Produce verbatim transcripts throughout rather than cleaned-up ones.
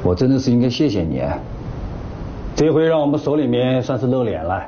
我真的是应该谢谢你，这回让我们手里面算是露脸了。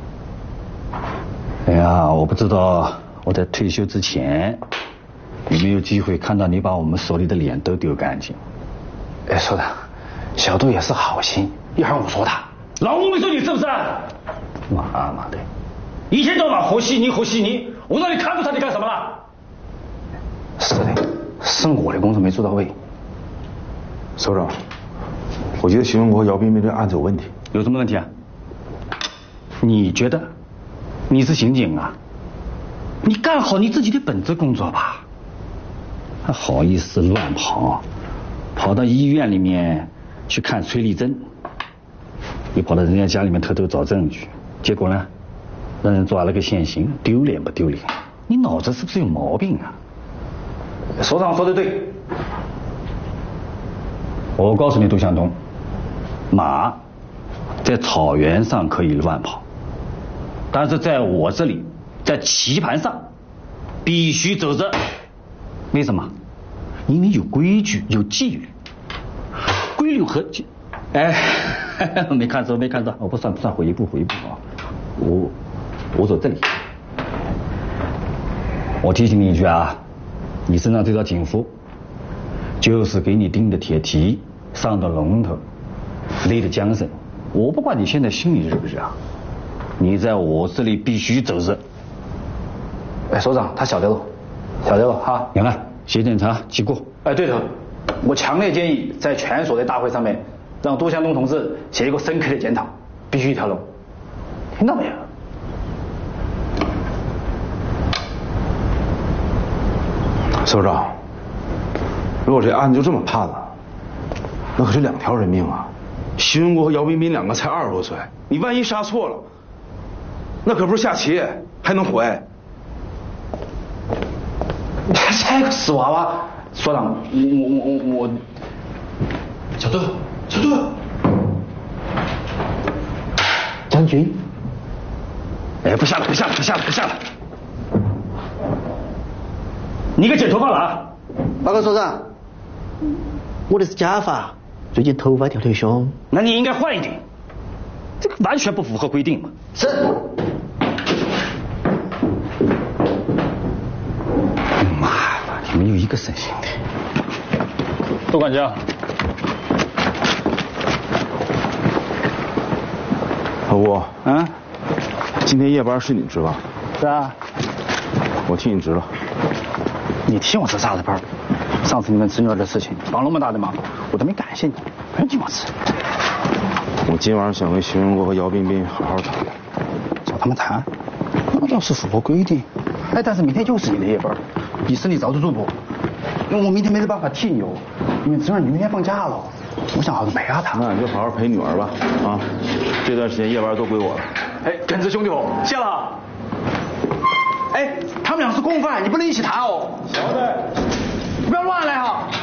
哎呀，我不知道我在退休之前有没有机会看到你把我们手里的脸都丢干净。 哎，所长，小杜也是好心，一会儿我说他。 老吴没说你是不是？ 妈妈的， 一天到晚和稀泥和稀泥，我让你看住他，你干什么了？ 是的，是我的工作没做到位。 首长，我觉得徐文国、姚彬彬这案子有问题。 有什么问题啊？你觉得？你是刑警啊？你干好你自己的本职工作吧。还好意思乱跑，跑到医院里面去看崔丽珍，又跑到人家家里面偷偷找证据，结果呢，让人抓了个现行，丢脸不丢脸？你脑子是不是有毛病啊？ 首长说的对。 我告诉你，杜向东，马在草原上可以乱跑，但是在我这里，在棋盘上必须走着。为什么？因为有规矩，有纪律。规律和纪，哎，没看错，没看错，我不算不算，回一步，回一步啊！我我走这里。我提醒你一句啊，你身上这条警服，就是给你钉的铁蹄，上的龙头，勒的缰绳。我不管你现在心里热不热啊，你在我这里必须走着。 哎，首长，他晓得了，晓得了哈。 杨案，协检查记过。 哎，对头，我强烈建议在全所的大会上面，让杜向东同志写一个深刻的检讨，必须一条龙，听到没有？ 首长，如果这案子就这么判了，那可是两条人命啊！徐文国和姚彬彬两个才二十多岁，你万一杀错了，那可不是下棋还能回？ 这个死娃娃，所长，我我我我， 小杜，小杜， 将军， 哎，不下了，不下了，不下了，不下了！你给剪头发了啊？ 报告所长，我的是假发，最近头发掉得凶。 那你应该换一顶，这个完全不符合规定嘛。 是。 妈的，你们有一个省心的。 杜管家， 老吴， 啊？ 今天夜班是你值吧？ 是啊。 我替你值了。 你替我值啥子班？上次你们侄女儿的事情帮那么大的忙，我都没感谢你，不用你忙吃。 我今晚上想跟徐文国和姚彬彬好好谈谈。 找他们谈，那倒是符合规定。哎，但是明天就是你的夜班，你身体遭得住不？因为我明天没得办法替你哦，因为侄女明天放假了，我想好好陪下她。 那你就好好陪女儿吧，啊，这段时间夜班都归我了。 哎，耿直兄弟伙，谢了。哎，他们俩是共犯，你不能一起谈哦。 晓得。 不要乱来哈。